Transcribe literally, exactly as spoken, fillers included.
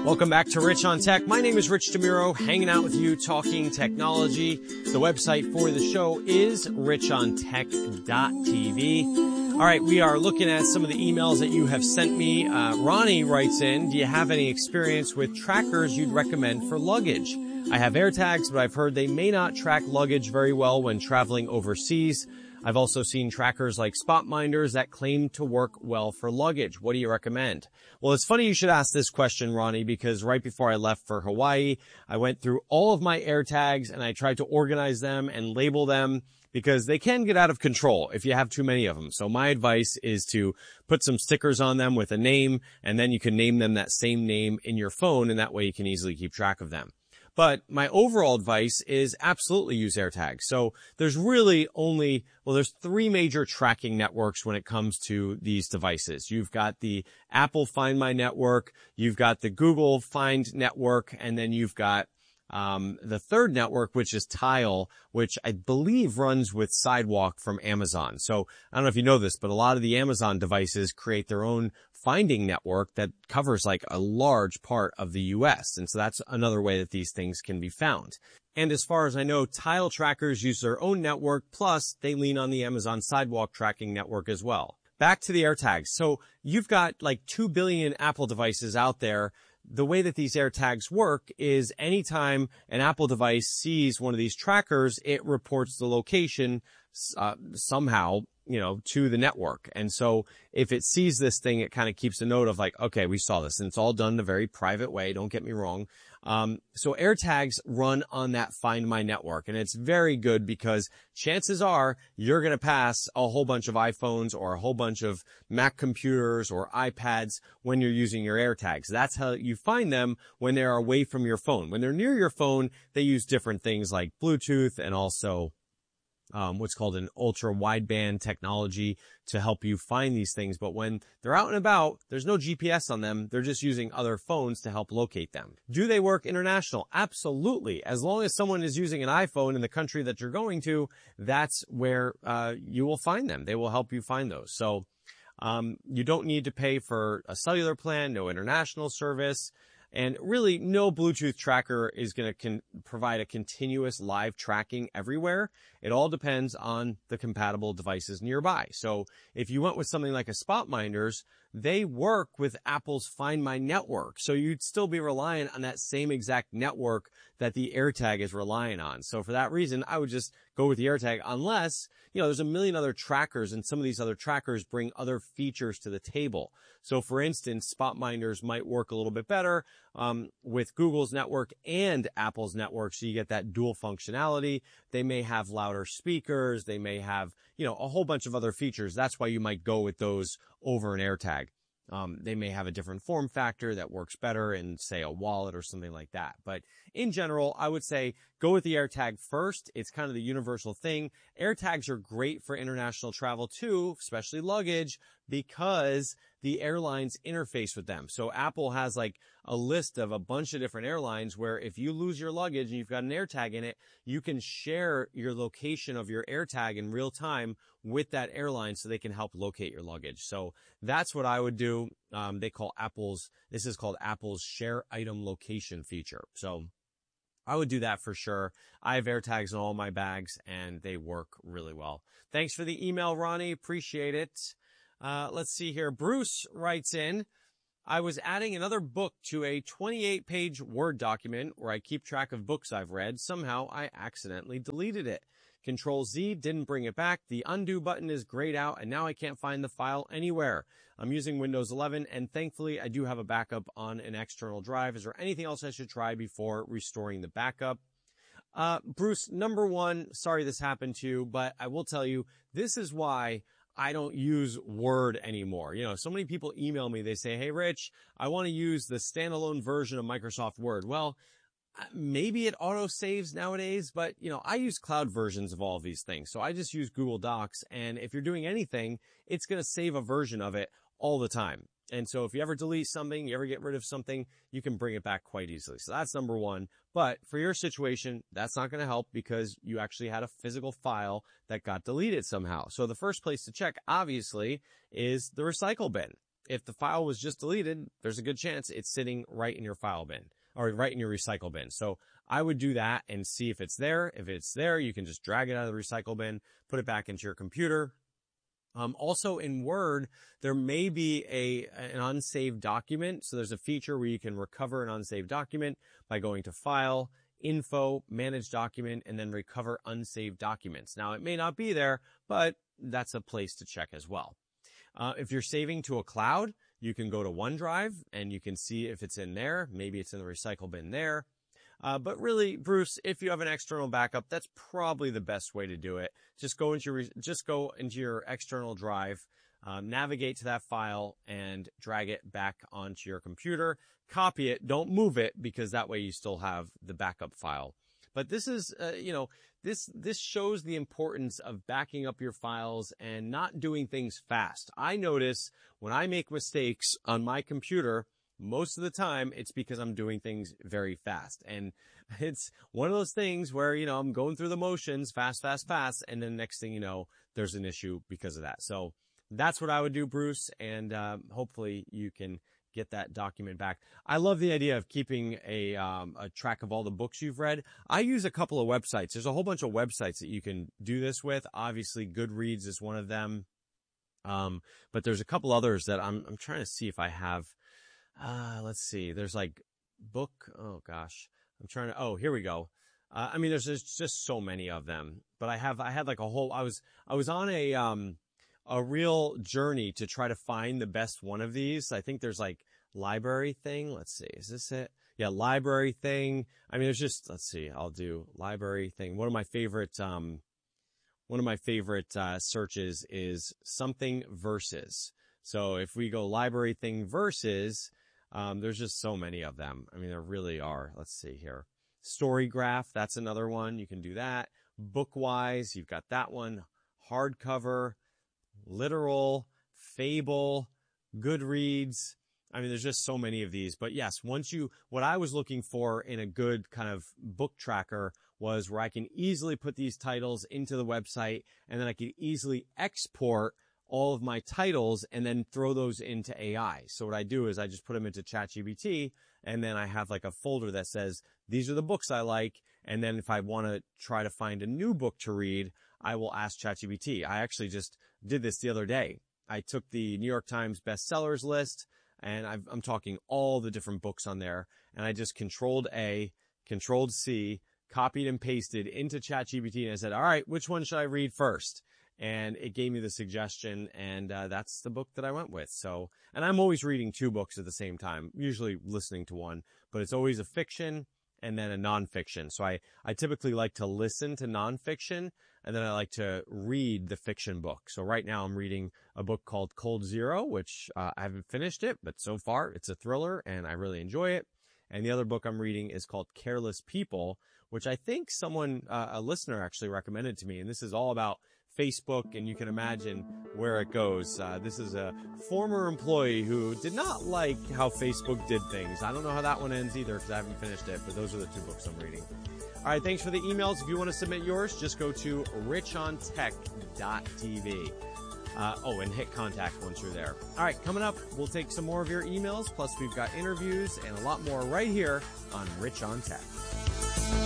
Welcome back to Rich on Tech. My name is Rich DeMuro, hanging out with you, talking technology. The website for the show is rich on tech dot t v. All right, we are looking at some of the emails that you have sent me. Uh, Ronnie writes in, do you have any experience with trackers you'd recommend for luggage? I have AirTags, but I've heard they may not track luggage very well when traveling overseas. I've also seen trackers like SpotMinders that claim to work well for luggage. What do you recommend? Well, it's funny you should ask this question, Ronnie, because right before I left for Hawaii, I went through all of my AirTags and I tried to organize them and label them because they can get out of control if you have too many of them. So my advice is to put some stickers on them with a name, and then you can name them that same name in your phone, and that way you can easily keep track of them. But my overall advice is absolutely use AirTags. So there's really only, well, there's three major tracking networks when it comes to these devices. You've got the Apple Find My network, you've got the Google Find network, and then you've got um the third network, which is Tile, which I believe runs with Sidewalk from Amazon. So I don't know if you know this, but a lot of the Amazon devices create their own finding network that covers like a large part of the U S. And so that's another way that these things can be found. And as far as I know, Tile trackers use their own network, plus they lean on the Amazon Sidewalk tracking network as well. Back to the AirTags. So you've got like two billion Apple devices out there. The way that these AirTags work is anytime an Apple device sees one of these trackers, it reports the location uh, somehow, you know, to the network. And so if it sees this thing, it kind of keeps a note of like, okay, we saw this, and it's all done in a very private way. Don't get me wrong. Um, so AirTags run on that Find My network, and it's very good because chances are you're going to pass a whole bunch of iPhones or a whole bunch of Mac computers or iPads when you're using your AirTags. That's how you find them when they're away from your phone. When they're near your phone, they use different things like Bluetooth and also Um, what's called an ultra wideband technology to help you find these things. But when they're out and about, there's no G P S on them. They're just using other phones to help locate them. Do they work international? Absolutely. As long as someone is using an iPhone in the country that you're going to, that's where uh, you will find them. They will help you find those. So um, you don't need to pay for a cellular plan, no international service. And really, no Bluetooth tracker is going to provide a continuous live tracking everywhere. It all depends on the compatible devices nearby. So if you went with something like a SpotMinders, they work with Apple's Find My network. So you'd still be relying on that same exact network that the AirTag is relying on. So for that reason, I would just go with the AirTag unless, you know, there's a million other trackers, and some of these other trackers bring other features to the table. So for instance, SpotMinders might work a little bit better um, with Google's network and Apple's network. So you get that dual functionality. They may have louder speakers. They may have, you know, a whole bunch of other features. That's why you might go with those over an AirTag. Um, they may have a different form factor that works better in, say, a wallet or something like that. But in general, I would say go with the AirTag first. It's kind of the universal thing. AirTags are great for international travel too, especially luggage, because the airlines interface with them. So Apple has like a list of a bunch of different airlines where if you lose your luggage and you've got an AirTag in it, you can share your location of your AirTag in real time with that airline so they can help locate your luggage. So that's what I would do. Um, they call Apple's, this is called Apple's Share Item Location feature. So I would do that for sure. I have AirTags in all my bags and they work really well. Thanks for the email, Ronnie. Appreciate it. Uh, let's see here. Bruce writes in, I was adding another book to a twenty-eight page Word document where I keep track of books I've read. Somehow I accidentally deleted it. Control Z didn't bring it back. The undo button is grayed out and now I can't find the file anywhere. I'm using Windows eleven and thankfully I do have a backup on an external drive. Is there anything else I should try before restoring the backup? Uh, Bruce, number one, sorry this happened to you, but I will tell you, this is why I don't use Word anymore. You know, so many people email me, they say, hey, Rich, I want to use the standalone version of Microsoft Word. Well, maybe it auto saves nowadays, but you know, I use cloud versions of all of these things. So I just use Google Docs. And if you're doing anything, it's going to save a version of it all the time. And so if you ever delete something, you ever get rid of something, you can bring it back quite easily. So that's number one. But for your situation, that's not going to help because you actually had a physical file that got deleted somehow. So the first place to check, obviously, is the recycle bin. if the file was just deleted, there's a good chance it's sitting right in your file bin or right in your recycle bin. So I would do that and see if it's there. If it's there, you can just drag it out of the recycle bin, put it back into your computer. Um, also in Word, there may be a, an unsaved document. So there's a feature where you can recover an unsaved document by going to File, Info, Manage Document, and then Recover Unsaved Documents. Now, it may not be there, but that's a place to check as well. Uh, if you're saving to a cloud, you can go to OneDrive and you can see if it's in there. Maybe it's in the recycle bin there. Uh, but really, Bruce, if you have an external backup, that's probably the best way to do it. Just go into your, just go into your external drive, um, navigate to that file and drag it back onto your computer. Copy it. Don't move it because that way you still have the backup file. But this is, uh, you know, this, this shows the importance of backing up your files and not doing things fast. I notice when I make mistakes on my computer, most of the time it's because I'm doing things very fast. And it's one of those things where, you know, I'm going through the motions fast, fast, fast. And then next thing you know, there's an issue because of that. So that's what I would do, Bruce. And, um, hopefully you can get that document back. I love the idea of keeping a, um, a track of all the books you've read. I use a couple of websites. There's a whole bunch of websites that you can do this with. Obviously, Goodreads is one of them. Um, but there's a couple others that I'm, I'm trying to see if I have. Uh, let's see. There's like book. Oh gosh. I'm trying to, oh, here we go. Uh, I mean, there's, there's just so many of them, but I have, I had like a whole, I was, I was on a, um, a real journey to try to find the best one of these. I think there's like library thing. Let's see. Is this it? Yeah. Library thing. I mean, there's just, let's see. I'll do library thing. One of my favorite, um, one of my favorite, uh, searches is something versus. So if we go library thing versus, Um, there's just so many of them. I mean, there really are. Let's see here. Storygraph, that's another one. You can do that. Bookwise, you've got that one. Hardcover, Literal, Fable, Goodreads. I mean, there's just so many of these. But yes, once you, what I was looking for in a good kind of book tracker was where I can easily put these titles into the website and then I can easily export all of my titles and then throw those into A I. So what I do is I just put them into ChatGPT and then I have like a folder that says, these are the books I like. And then if I want to try to find a new book to read, I will ask ChatGPT. I actually just did this the other day. I took the New York Times bestsellers list and I've, I'm talking all the different books on there and I just controlled A, controlled C, copied and pasted into ChatGPT and I said, all right, which one should I read first? And it gave me the suggestion, and uh, that's the book that I went with. So, and I'm always reading two books at the same time, usually listening to one, but it's always a fiction and then a nonfiction. So I, I typically like to listen to nonfiction, and then I like to read the fiction book. So right now I'm reading a book called Cold Zero, which uh, I haven't finished it, but so far it's a thriller, and I really enjoy it. And the other book I'm reading is called Careless People, which I think someone, uh, a listener actually recommended to me, and this is all about Facebook, and you can imagine where it goes. Uh, this is a former employee who did not like how Facebook did things. I don't know how that one ends either because I haven't finished it, but those are the two books I'm reading. All right, thanks for the emails. If you want to submit yours, just go to rich on tech dot t v. Uh, oh, and hit contact once you're there. All right, coming up, we'll take some more of your emails, plus we've got interviews and a lot more right here on Rich on Tech.